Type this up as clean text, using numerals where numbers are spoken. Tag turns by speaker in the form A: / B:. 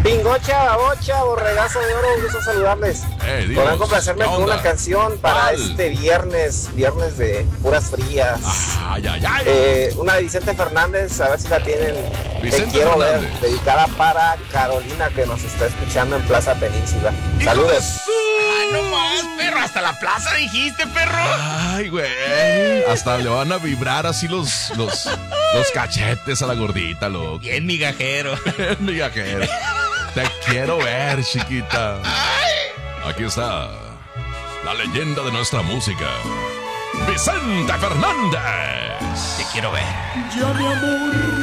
A: Pingocha, babocha, borregazo de oro, un gusto saludarles. Podrán complacerme con una canción para este viernes de puras frías. Una de Vicente Fernández, a ver si la tienen. Te quiero ver, dedicada para Carolina, que nos está escuchando en Plaza Península. Saludos.
B: No más, perro, hasta la plaza dijiste, perro.
C: Ay, güey. Hasta le van a vibrar así los cachetes a la gordita, loco.
B: Bien migajero.
C: Migajero. Te quiero ver, chiquita. Aquí está la leyenda de nuestra música, Vicente Fernández.
B: Te quiero ver.
D: Ya, mi amor,